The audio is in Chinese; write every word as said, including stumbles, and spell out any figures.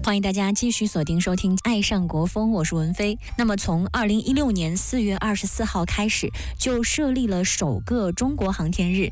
欢迎大家继续锁定收听《爱上国风》，我是文飞。那么从二零一六年四月二十四号开始，就设立了首个中国航天日。